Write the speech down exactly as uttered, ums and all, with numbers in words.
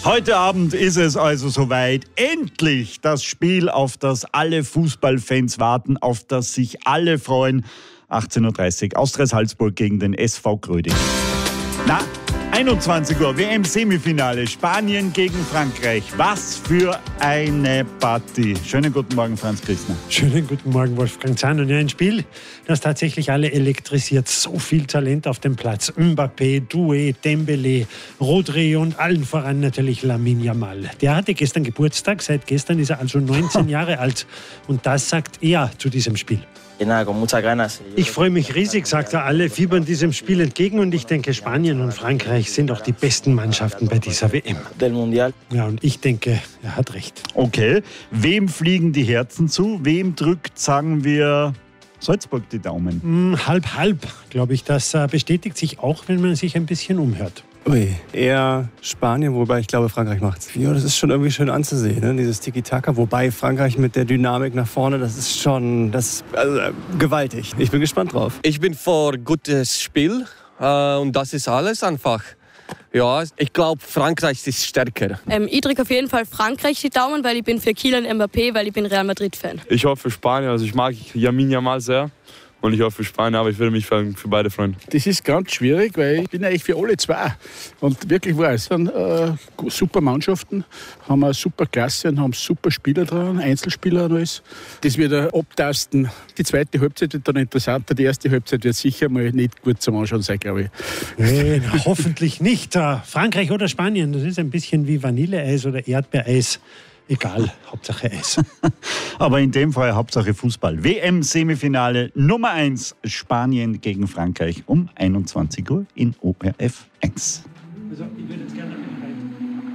Heute Abend ist es also soweit. Endlich das Spiel, auf das alle Fußballfans warten, auf das sich alle freuen. achtzehn Uhr dreißig, Austria Salzburg gegen den S V Gröding. Na, einundzwanzig Uhr, W M-Semifinale, Spanien gegen Frankreich. Was für eine Partie. Schönen guten Morgen, Franz Christner. Schönen guten Morgen, Wolfgang Zahn. Und ja, ein Spiel, das tatsächlich alle elektrisiert. So viel Talent auf dem Platz. Mbappé, Doué, Dembélé, Rodri und allen voran natürlich Lamine Yamal. Der hatte gestern Geburtstag. Seit gestern ist er also neunzehn Jahre alt. Und das sagt er zu diesem Spiel. Ich freue mich riesig, sagt er. Alle fiebern diesem Spiel entgegen und ich denke, Spanien und Frankreich sind auch die besten Mannschaften bei dieser W M. Ja, und ich denke, er hat recht. Okay, wem fliegen die Herzen zu? Wem drückt, sagen wir, Salzburg die Daumen? Hm, halb, halb, glaube ich. Das äh, bestätigt sich auch, wenn man sich ein bisschen umhört. Ui, eher Spanien, wobei ich glaube, Frankreich macht's. Ja, das ist schon irgendwie schön anzusehen, ne? Dieses Tiki-Taka. Wobei Frankreich mit der Dynamik nach vorne, das ist schon das, also, äh, gewaltig. Ich bin gespannt drauf. Ich bin für gutes Spiel äh, und das ist alles einfach. Ja, ich glaube, Frankreich ist stärker. Ähm, ich drücke auf jeden Fall Frankreich die Daumen, weil ich bin für Kylian Mbappé, weil ich bin Real Madrid-Fan. Ich hoffe für Spanien, also ich mag Lamine Yamal sehr. Und ich hoffe für Spanien, aber ich würde mich für, für beide freuen. Das ist ganz schwierig, weil ich bin eigentlich für alle zwei. Und wirklich wahr, es sind äh, super Mannschaften, haben eine super Klasse und haben super Spieler dran, Einzelspieler und alles. Das wird ein Abtasten. Die zweite Halbzeit wird dann interessanter. Die erste Halbzeit wird sicher mal nicht gut zum Anschauen sein, glaube ich. Nee, na, hoffentlich nicht. Frankreich oder Spanien, das ist ein bisschen wie Vanilleeis oder Erdbeereis. Egal, Hauptsache Eis. Aber in dem Fall Hauptsache Fußball. W M-Semifinale Nummer eins, Spanien gegen Frankreich um einundzwanzig Uhr in O R F eins. Also, ich würde jetzt gerne